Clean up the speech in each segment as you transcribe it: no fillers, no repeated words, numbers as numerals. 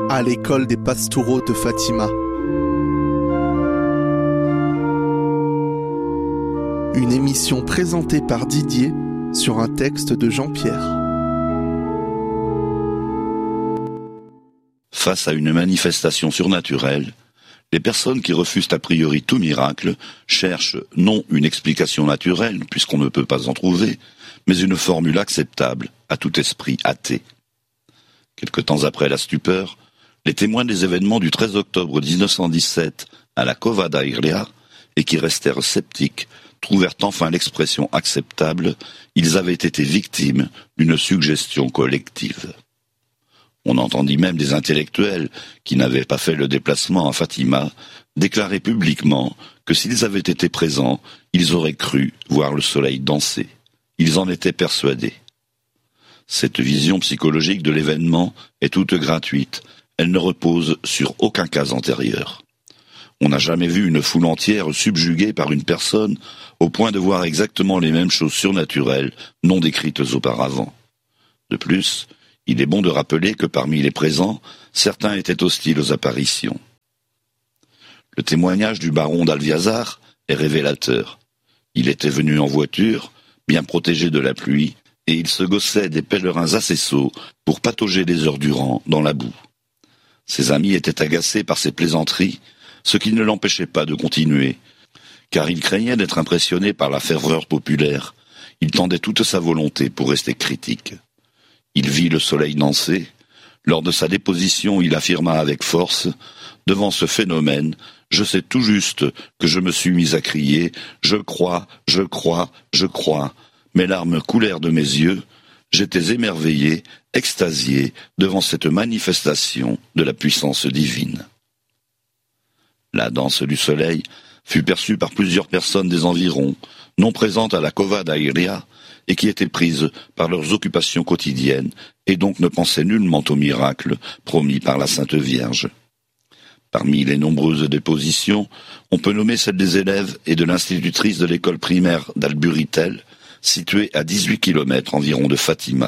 à l'école des Pastoureaux de Fatima. Une émission présentée par Didier sur un texte de Jean-Pierre. Face à une manifestation surnaturelle, les personnes qui refusent a priori tout miracle cherchent non une explication naturelle, puisqu'on ne peut pas en trouver, mais une formule acceptable à tout esprit athée. Quelque temps après la stupeur, les témoins des événements du 13 octobre 1917 à la Cova da Iria, et qui restèrent sceptiques, trouvèrent enfin l'expression acceptable, ils avaient été victimes d'une suggestion collective. On entendit même des intellectuels, qui n'avaient pas fait le déplacement à Fatima, déclarer publiquement que s'ils avaient été présents, ils auraient cru voir le soleil danser. Ils en étaient persuadés. Cette vision psychologique de l'événement est toute gratuite. Elle ne repose sur aucun cas antérieur. On n'a jamais vu une foule entière subjuguée par une personne au point de voir exactement les mêmes choses surnaturelles non décrites auparavant. De plus, il est bon de rappeler que parmi les présents, certains étaient hostiles aux apparitions. Le témoignage du baron d'Alviazar est révélateur. Il était venu en voiture, bien protégé de la pluie, et il se gaussait des pèlerins assez sots pour patauger des heures durant dans la boue. Ses amis étaient agacés par ses plaisanteries, ce qui ne l'empêchait pas de continuer, car il craignait d'être impressionné par la ferveur populaire. Il tendait toute sa volonté pour rester critique. Il vit le soleil danser. Lors de sa déposition, il affirma avec force « Devant ce phénomène, je sais tout juste que je me suis mis à crier « Je crois, je crois, je crois ». Mes larmes coulèrent de mes yeux. J'étais émerveillé, extasié devant cette manifestation de la puissance divine. La danse du soleil fut perçue par plusieurs personnes des environs, non présentes à la Cova da Iria, et qui étaient prises par leurs occupations quotidiennes, et donc ne pensaient nullement au miracle promis par la Sainte Vierge. Parmi les nombreuses dépositions, on peut nommer celle des élèves et de l'institutrice de l'école primaire d'Alburitel, située à 18 km environ de Fatima.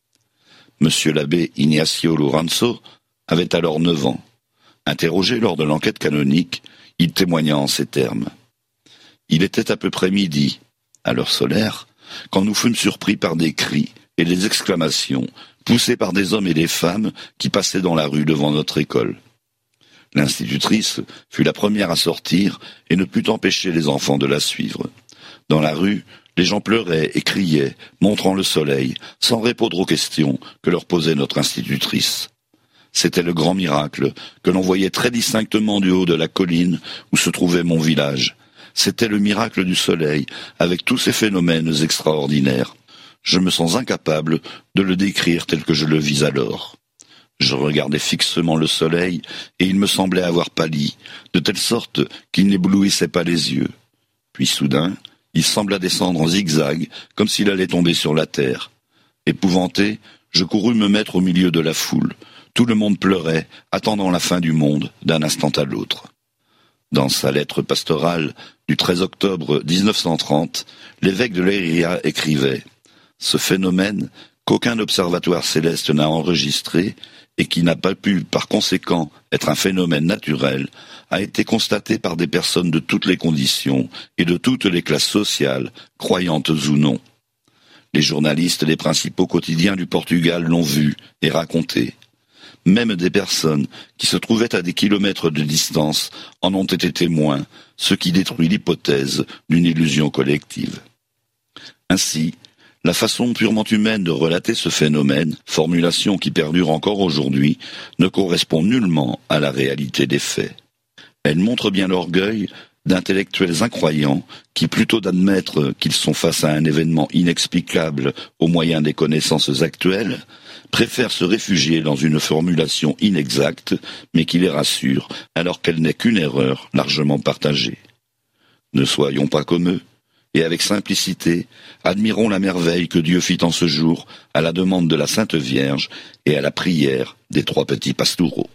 Monsieur l'abbé Ignacio Lorenzo avait alors 9 ans. Interrogé lors de l'enquête canonique, il témoigna en ces termes. « Il était à peu près midi, à l'heure solaire, quand nous fûmes surpris par des cris et des exclamations poussés par des hommes et des femmes qui passaient dans la rue devant notre école. L'institutrice fut la première à sortir et ne put empêcher les enfants de la suivre. Dans la rue, les gens pleuraient et criaient, montrant le soleil, sans répondre aux questions que leur posait notre institutrice. C'était le grand miracle que l'on voyait très distinctement du haut de la colline où se trouvait mon village. C'était le miracle du soleil, avec tous ces phénomènes extraordinaires. Je me sens incapable de le décrire tel que je le vis alors. Je regardais fixement le soleil, et il me semblait avoir pâli, de telle sorte qu'il n'éblouissait pas les yeux. Puis soudain, il sembla descendre en zigzag, comme s'il allait tomber sur la terre. Épouvanté, je courus me mettre au milieu de la foule. Tout le monde pleurait, attendant la fin du monde, d'un instant à l'autre. Dans sa lettre pastorale du 13 octobre 1930, l'évêque de Leiria écrivait « Ce phénomène, qu'aucun observatoire céleste n'a enregistré, et qui n'a pas pu, par conséquent, être un phénomène naturel, a été constaté par des personnes de toutes les conditions et de toutes les classes sociales, croyantes ou non. Les journalistes des principaux quotidiens du Portugal l'ont vu et raconté. Même des personnes qui se trouvaient à des kilomètres de distance en ont été témoins, ce qui détruit l'hypothèse d'une illusion collective. Ainsi, la façon purement humaine de relater ce phénomène, formulation qui perdure encore aujourd'hui, ne correspond nullement à la réalité des faits. Elle montre bien l'orgueil d'intellectuels incroyants qui, plutôt d'admettre qu'ils sont face à un événement inexplicable au moyen des connaissances actuelles, préfèrent se réfugier dans une formulation inexacte, mais qui les rassure, alors qu'elle n'est qu'une erreur largement partagée. Ne soyons pas comme eux, et avec simplicité, admirons la merveille que Dieu fit en ce jour à la demande de la Sainte Vierge et à la prière des 3 petits pastoureaux.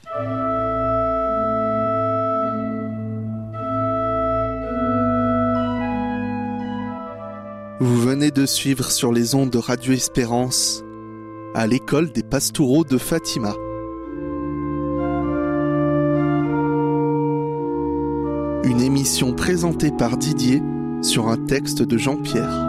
Vous venez de suivre sur les ondes de Radio Espérance à l'école des Pastoureaux de Fatima. Une émission présentée par Didier sur un texte de Jean-Pierre.